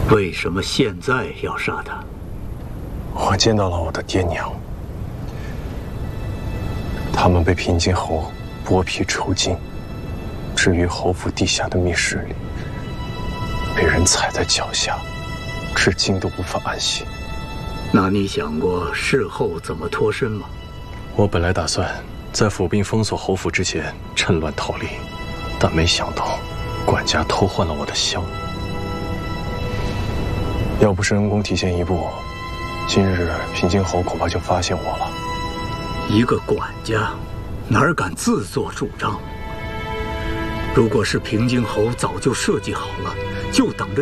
为什么现在要杀他？ 我见到了我的爹娘，他们被平津侯剥皮囚禁，置于侯府地下的密室里，被人踩在脚下，至今都无法安息。 那你想过事后怎么脱身吗？ 我本来打算在府兵封锁侯府之前趁乱逃离，但没想到管家偷换了我的香。要不是恩公提前一步，今日平津侯恐怕就发现我了。 一个管家，哪敢自作主张？如果是平津侯早就设计好了，就等着